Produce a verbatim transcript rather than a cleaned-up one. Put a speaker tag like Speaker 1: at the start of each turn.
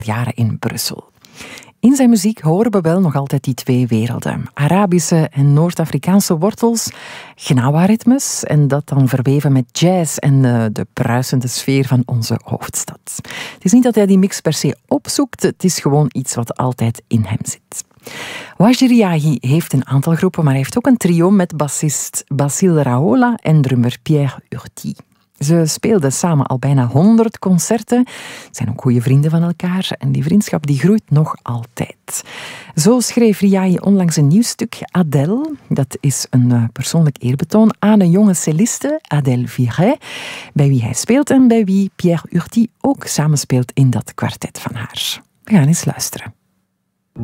Speaker 1: jaren in Brussel. In zijn muziek horen we wel nog altijd die twee werelden. Arabische en Noord-Afrikaanse wortels, gnawa-ritmes en dat dan verweven met jazz en de, de bruisende sfeer van onze hoofdstad. Het is niet dat hij die mix per se opzoekt, het is gewoon iets wat altijd in hem zit. Wajd Riahi heeft een aantal groepen, maar hij heeft ook een trio met bassist Basile Raola en drummer Pierre Urti. Ze speelden samen al bijna honderd concerten, zijn ook goede vrienden van elkaar en die vriendschap die groeit nog altijd. Zo schreef Riahi onlangs een nieuw stuk, Adèle. Dat is een uh, persoonlijk eerbetoon aan een jonge celliste, Adèle Viret, bij wie hij speelt en bij wie Pierre Urti ook samenspeelt in dat kwartet van haar. We gaan eens luisteren.